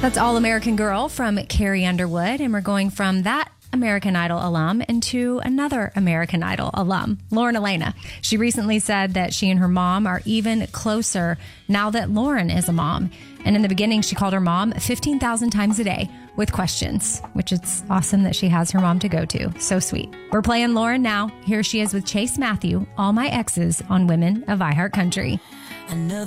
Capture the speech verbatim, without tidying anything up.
That's All American Girl from Carrie Underwood. And we're going from that American Idol alum into another American Idol alum, Lauren Elena. She recently said that she and her mom are even closer now that Lauren is a mom. And in the beginning, she called her mom fifteen thousand times a day with questions, which it's awesome that she has her mom to go to. So sweet. We're playing Lauren now. Here she is with Chase Matthew, All My Exes on Women of iHeartCountry.